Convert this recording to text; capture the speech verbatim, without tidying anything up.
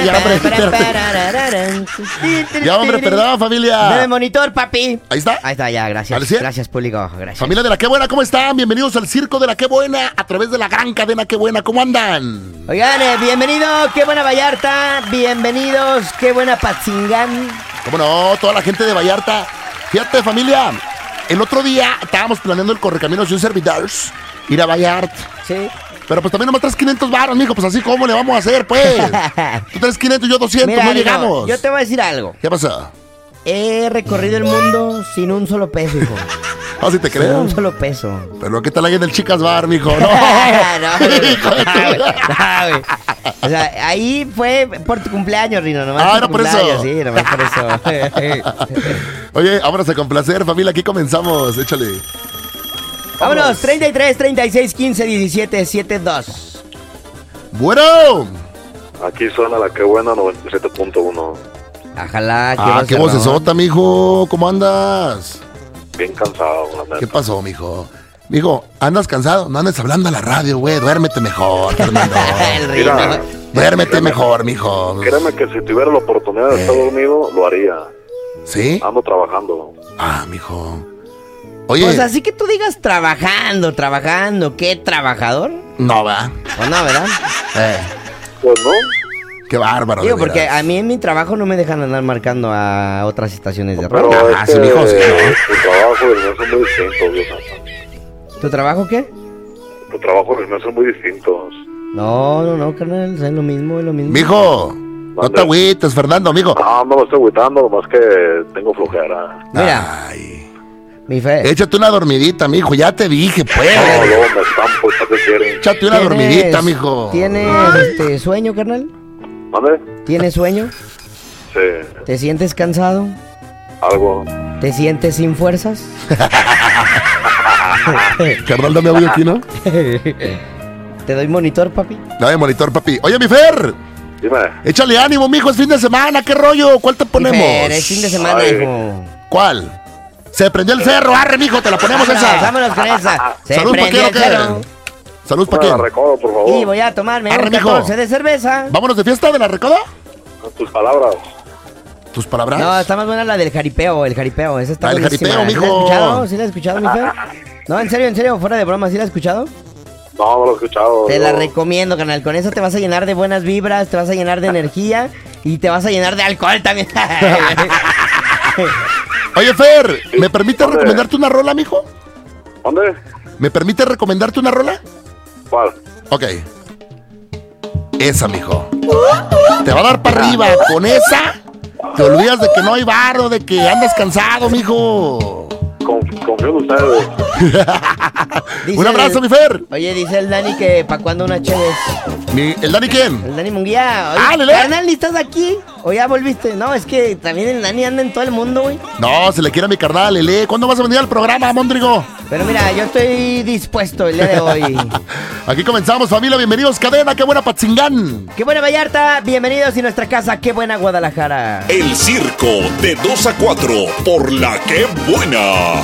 Ya, hombre, ya, hombre, perdón, familia. Deme monitor, papi. Ahí está. Ahí está, ya, gracias. Gracias, público, gracias. Familia de la Qué Buena, ¿cómo están? Bienvenidos al Circo de la Qué Buena a través de la gran cadena Qué Buena. ¿Cómo andan? Oigan, eh, bienvenido, Qué Buena Vallarta. Bienvenidos, Qué Buena Patzingán. ¿Cómo no? Toda la gente de Vallarta. Fíjate, familia, el otro día estábamos planeando el correcaminos de un servidor, ir a Vallarta. Sí. Pero pues también nomás traes quinientos baros, mijo, pues así cómo le vamos a hacer, pues. Tú traes quinientos y yo doscientos, Mira, no amigo, llegamos. yo te voy a decir algo. ¿Qué pasa? He recorrido el mundo sin un solo peso, hijo. Ah, si te Sin creo. un solo peso. Pero ¿qué tal ahí en el Chicas Bar, mijo? No. no, hijo de tu- no, güey. O sea, ahí fue por tu cumpleaños, Rino. Nomás Ah, por era tu por eso. cumpleaños, Sí, nomás por eso. Oye, vámonos a complacer, familia, aquí comenzamos, échale. Vámonos, treinta y tres, treinta y seis, quince, diecisiete, setenta y dos. Bueno. Aquí suena la Qué Buena noventa y siete punto uno. Ojalá, Ah, qué vocesota, mijo. ¿Cómo andas? Bien cansado, la neta. ¿Qué pasó, mijo? Mijo, ¿andas cansado? No andes hablando a la radio, güey. Duérmete mejor, Fernando. El Mira, Rino. Duérmete créeme, mejor, mijo. Créeme que si tuviera la oportunidad de estar Eh. dormido, lo haría. ¿Sí? Ando trabajando. Ah, mijo. Oye. Pues así que tú digas trabajando, trabajando. ¿Qué trabajador? No, va. Pues no, ¿verdad? Eh, Pues no. qué bárbaro. Digo, de porque veras. a mí en mi trabajo no me dejan andar marcando a otras estaciones de Pero radio. Ah, es sí, que mijo, sí, tu trabajo y el mío son muy distintos, Dios. ¿Tu trabajo qué? Tu trabajo y el mío son muy distintos. No, no, no, carnal, es lo mismo, es lo mismo. Mijo, no te Mande. agüites, Fernando, mijo. No, no lo estoy agüitando, nomás que tengo flojera. Mira, Ay, mi fe. échate una dormidita, mijo. Ya te dije, pues. No, luego me estampo, ¿para qué quieren? Échate una ¿Tienes- dormidita, mijo. ¿Tienes este, sueño, carnal? ¿Mande? ¿Tienes sueño? Sí, ¿Te sientes cansado? algo. ¿Te sientes sin fuerzas? Carnal, dame audio aquí, ¿no? ¿Te doy monitor, papi? Dame monitor, papi. Oye, mi Fer, Dime. échale ánimo, mijo. Es fin de semana. ¿Qué rollo? ¿Cuál te ponemos? Fer, es fin de semana, Ay. hijo. ¿Cuál? Se prendió el cerro. Arre, mijo, te la ponemos Vámonos, esa. vámonos con esa. Se Salud, ¿pa' prendió qué, el o qué? cerro. Salud, ¿para Una quién? recodo, por favor. Y voy a tomarme Arre, un mijo. catorce de cerveza. ¿Vámonos de fiesta de la recoda? Tus palabras. ¿Tus palabras? No, está más buena la del jaripeo, el jaripeo. Esa está Ah, el buenísima. jaripeo, ¿Sí la has mijo. escuchado? ¿Sí la has escuchado, mi Fer? No, en serio, en serio, fuera de broma, ¿sí la has escuchado? No, no lo he escuchado. Te no. la recomiendo, canal. Con eso te vas a llenar de buenas vibras, te vas a llenar de energía y te vas a llenar de alcohol también. Oye, Fer, ¿me permite ¿Dónde? recomendarte una rola, mijo? ¿Dónde? ¿Me permite recomendarte una rola? ¿Cuál? Ok. Esa, mijo. Te va a dar para arriba. Con esa, te olvidas de que no hay barro, de que andas cansado, mijo. Conf- confío en ustedes. Dice Un abrazo, el- mi Fer. Oye, dice el Dani que pa' cuando una chévez. Mi- ¿El Dani quién? El Dani Munguía. Oye, Ah, Lele. carnal, ¿ni estás aquí? ¿O ya volviste? No, es que también el Dani anda en todo el mundo, güey. No, se le quiere a mi carnal, Lele. ¿Cuándo vas a venir al programa, Mondrigo? Pero mira, yo estoy dispuesto el día de hoy. Aquí comenzamos, familia. Bienvenidos, cadena. Qué buena Patzingán. ¡Qué buena Vallarta! Bienvenidos a nuestra casa, ¡qué buena Guadalajara! El circo de dos a cuatro por la que buena.